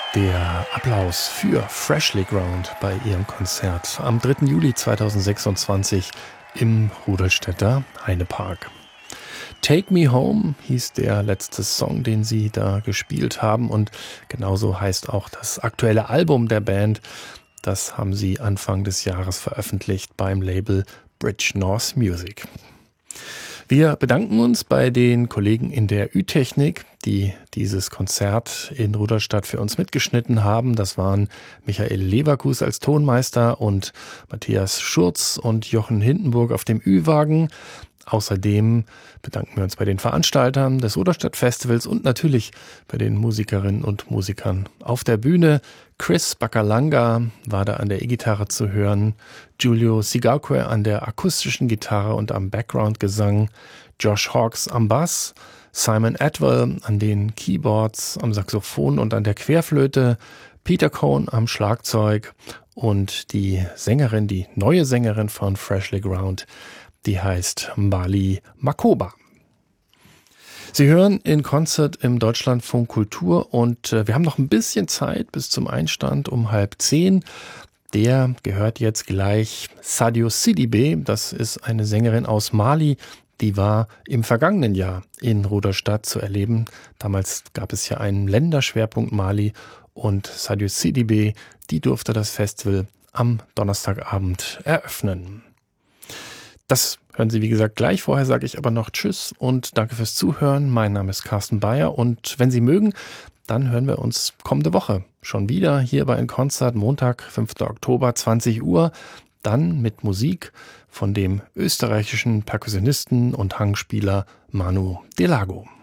Der Applaus für Freshly Ground bei ihrem Konzert am 3. Juli 2026 im Rudolstädter Heinepark. Take Me Home hieß der letzte Song, den sie da gespielt haben, und genauso heißt auch das aktuelle Album der Band. Das haben sie Anfang des Jahres veröffentlicht beim Label Bridge North Music. Wir bedanken uns bei den Kollegen in der Ü-Technik, die dieses Konzert in Rudolstadt für uns mitgeschnitten haben. Das waren Michael Leverkus als Tonmeister und Matthias Schurz und Jochen Hindenburg auf dem Ü-Wagen. Außerdem bedanken wir uns bei den Veranstaltern des Rudolstadt Festivals und natürlich bei den Musikerinnen und Musikern auf der Bühne. Chris Bacalanga war da an der E-Gitarre zu hören, Giulio Sigalque an der akustischen Gitarre und am Background-Gesang, Josh Hawkes am Bass, Simon Atwell an den Keyboards, am Saxophon und an der Querflöte, Peter Cohn am Schlagzeug und die Sängerin, die neue Sängerin von Freshly Ground, die heißt Mbali Makoba. Sie hören in Concert im Deutschlandfunk Kultur und wir haben noch ein bisschen Zeit bis zum Einstand um 9:30. Der gehört jetzt gleich Sadio Sidibé. Das ist eine Sängerin aus Mali. Die war im vergangenen Jahr in Rudolstadt zu erleben. Damals gab es ja einen Länderschwerpunkt Mali und Sadio Sidibé, die durfte das Festival am Donnerstagabend eröffnen. Das hören Sie, wie gesagt, gleich. Vorher sage ich aber noch Tschüss und danke fürs Zuhören. Mein Name ist Carsten Bayer und wenn Sie mögen, dann hören wir uns kommende Woche schon wieder hier bei In Concert, Montag, 5. Oktober, 20 Uhr. Dann mit Musik von dem österreichischen Perkussionisten und Hangspieler Manu Delago.